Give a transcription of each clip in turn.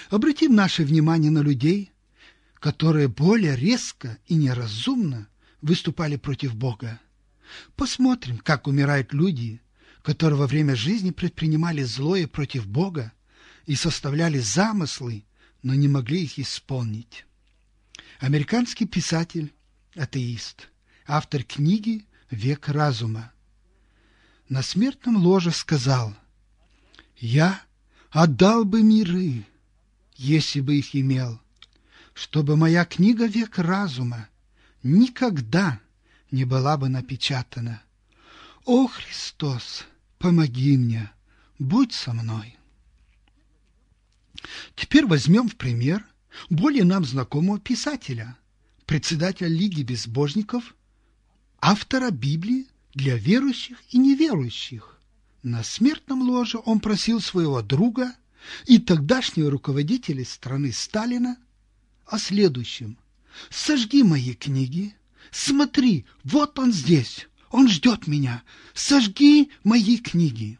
Обратим наше внимание на людей, которые более резко и неразумно выступали против Бога. Посмотрим, как умирают люди, которые во время жизни предпринимали злое против Бога и составляли замыслы, но не могли их исполнить. Американский писатель, атеист, автор книги «Век разума» на смертном ложе сказал: «Я отдал бы миры, если бы их имел, чтобы моя книга «Век разума» никогда не была бы напечатана. О, Христос, помоги мне, будь со мной». Теперь возьмем в пример более нам знакомого писателя, председателя Лиги безбожников, автора Библии для верующих и неверующих. На смертном ложе он просил своего друга и тогдашнего руководителя страны Сталина о следующем: «Сожги мои книги, смотри, вот он здесь, он ждет меня, сожги мои книги».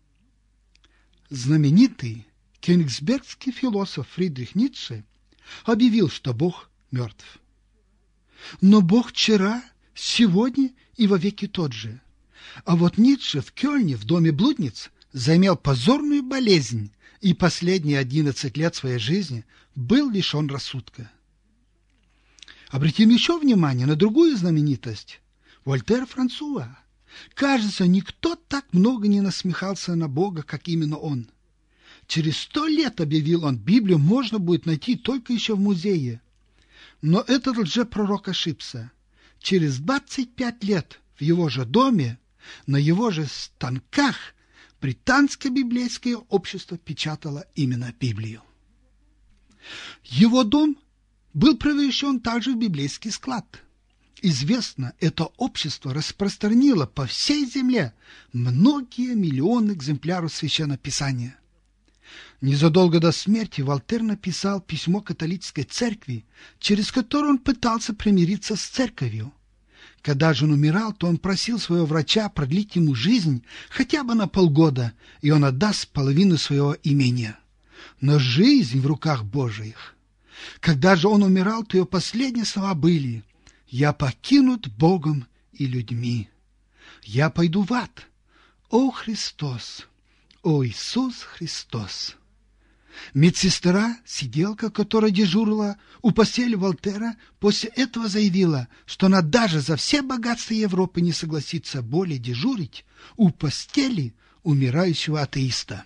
Знаменитый кёнигсбергский философ Фридрих Ницше объявил, что Бог мертв. Но Бог вчера, сегодня и вовеки тот же. А вот Ницше в Кёльне, в доме блудниц, заимел позорную болезнь и последние 11 лет своей жизни был лишен рассудка. Обратим еще внимание на другую знаменитость – Вольтер Франсуа. Кажется, никто так много не насмехался на Бога, как именно он. Через 100 лет, объявил он, Библию можно будет найти только еще в музее. Но этот лжепророк ошибся. Через 25 лет в его же доме, на его же станках, британское библейское общество печатало именно Библию. Его дом был превращен также в библейский склад. Известно, это общество распространило по всей земле многие миллионы экземпляров Священного Писания. Незадолго до смерти Вольтер написал письмо католической церкви, через которое он пытался примириться с церковью. Когда же он умирал, то он просил своего врача продлить ему жизнь хотя бы на полгода, и он отдаст половину своего имения. Но жизнь в руках Божиих. Когда же он умирал, то его последние слова были: «Я покинут Богом и людьми. Я пойду в ад. О Христос! О Иисус Христос!» Медсестра, сиделка, которая дежурила у постели Вольтера, после этого заявила, что она даже за все богатства Европы не согласится более дежурить у постели умирающего атеиста.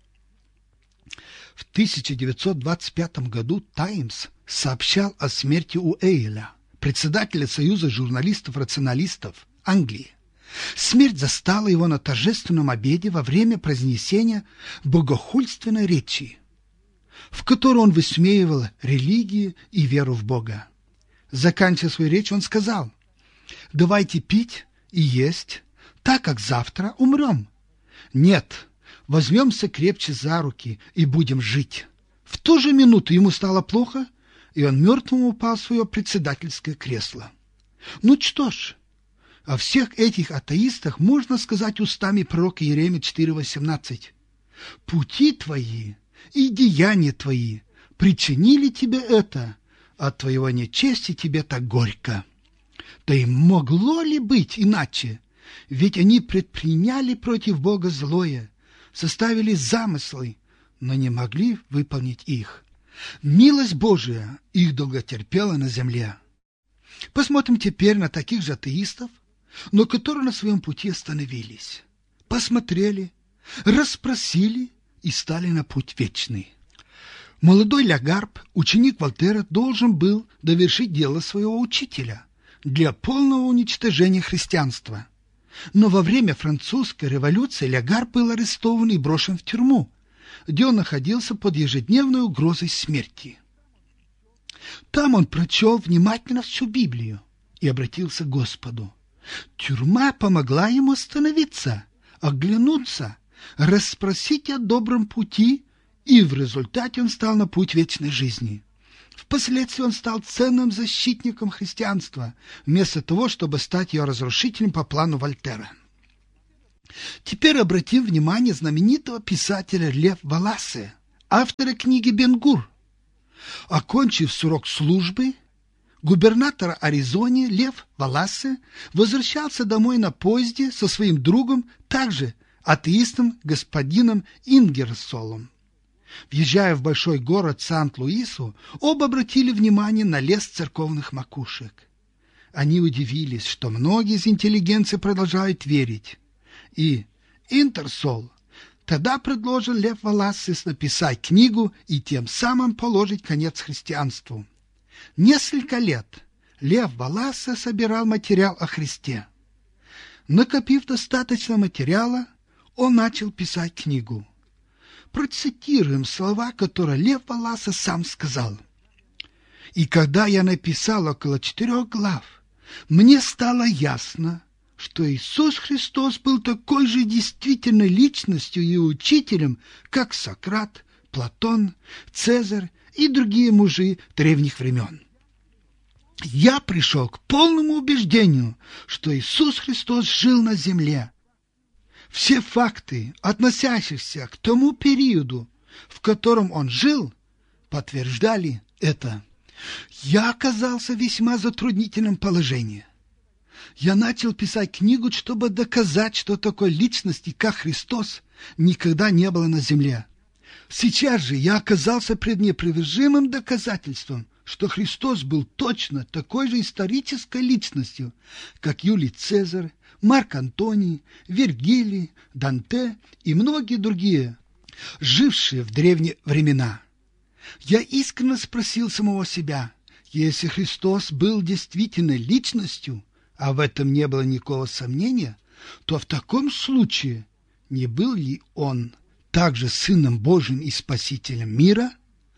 В 1925 году «Таймс» сообщал о смерти Уэйля, председателя Союза журналистов-рационалистов Англии. Смерть застала его на торжественном обеде во время произнесения богохульственной речи, в которой он высмеивал религию и веру в Бога. Заканчивая свою речь, он сказал: «Давайте пить и есть, так как завтра умрем. Нет, возьмемся крепче за руки и будем жить». В ту же минуту ему стало плохо, и он мертвым упал в свое председательское кресло. Ну что ж, о всех этих атеистах можно сказать устами пророка Иеремии 4:18. «Пути твои и деяния твои причинили тебе это, от твоего нечестия тебе так горько». Да и могло ли быть иначе? Ведь они предприняли против Бога злое, составили замыслы, но не могли выполнить их. Милость Божия их долготерпела на земле. Посмотрим теперь на таких же атеистов, но которые на своем пути остановились, посмотрели, расспросили и стали на путь вечный. Молодой Лягарб, ученик Вольтера, должен был довершить дело своего учителя для полного уничтожения христианства. Но во время французской революции Лягарб был арестован и брошен в тюрьму, где он находился под ежедневной угрозой смерти. Там он прочел внимательно всю Библию и обратился к Господу. Тюрьма помогла ему остановиться, оглянуться, расспросить о добром пути, и в результате он стал на путь вечной жизни. Впоследствии он стал ценным защитником христианства, вместо того, чтобы стать ее разрушителем по плану Вольтера. Теперь обратим внимание знаменитого писателя Лев Валасе, автора книги Бен-Гур. Окончив срок службы, губернатор Аризоны Лев Валасе возвращался домой на поезде со своим другом, также атеистом господином Ингерсолом. Въезжая в большой город Сант-Луису, оба обратили внимание на лес церковных макушек. Они удивились, что многие из интеллигенции продолжают верить. И Интерсол тогда предложил Лев Валасе написать книгу и тем самым положить конец христианству. Несколько лет Лев Валасе собирал материал о Христе. Накопив достаточно материала, он начал писать книгу. Процитируем слова, которые Лев Валасе сам сказал. «И когда я написал около 4 глав, мне стало ясно, что Иисус Христос был такой же действительной личностью и учителем, как Сократ, Платон, Цезарь и другие мужи древних времен. Я пришел к полному убеждению, что Иисус Христос жил на земле. Все факты, относящиеся к тому периоду, в котором Он жил, подтверждали это. Я оказался в весьма затруднительном положении. Я начал писать книгу, чтобы доказать, что такой личности, как Христос, никогда не было на земле. Сейчас же я оказался пред непровержимым доказательством, что Христос был точно такой же исторической личностью, как Юлий Цезарь, Марк Антоний, Вергилий, Данте и многие другие, жившие в древние времена. Я искренне спросил самого себя, если Христос был действительно личностью, а в этом не было никакого сомнения, то в таком случае не был ли Он также Сыном Божьим и Спасителем мира?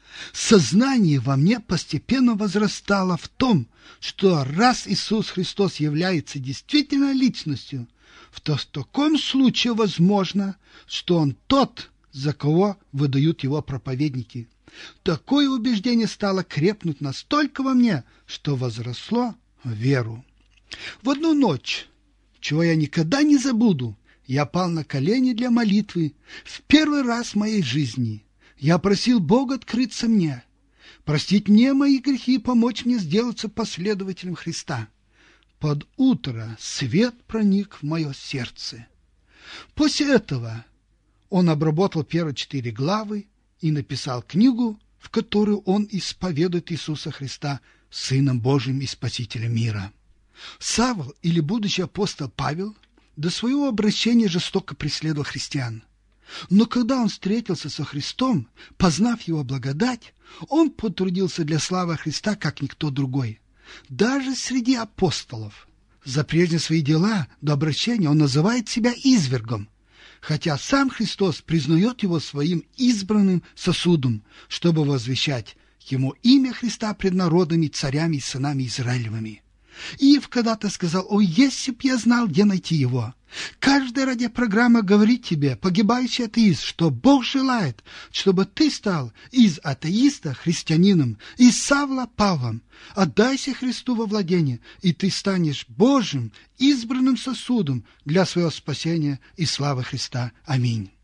Сознание во мне постепенно возрастало в том, что раз Иисус Христос является действительно личностью, то в таком случае возможно, что Он тот, за кого выдают Его проповедники. Такое убеждение стало крепнуть настолько во мне, что возросло в веру. В одну ночь, чего я никогда не забуду, я пал на колени для молитвы в первый раз в моей жизни. Я просил Бога открыться мне, простить мне мои грехи и помочь мне сделаться последователем Христа. Под утро свет проник в мое сердце. После этого он обработал первые 4 главы и написал книгу, в которой он исповедует Иисуса Христа Сыном Божьим и Спасителем мира. Савл, или будущий апостол Павел, до своего обращения жестоко преследовал христиан. Но когда он встретился со Христом, познав Его благодать, он потрудился для славы Христа, как никто другой. Даже среди апостолов за прежние свои дела до обращения он называет себя извергом, хотя сам Христос признает его своим избранным сосудом, чтобы возвещать ему имя Христа пред народами, царями и сынами Израилевыми. Иов когда-то сказал: «О, если б я знал, где найти его!» Каждая радиопрограмма говорит тебе, погибающий атеист, что Бог желает, чтобы ты стал из атеиста христианином, из Савла Павлом. Отдайся Христу во владение, и ты станешь Божьим избранным сосудом для своего спасения и славы Христа. Аминь.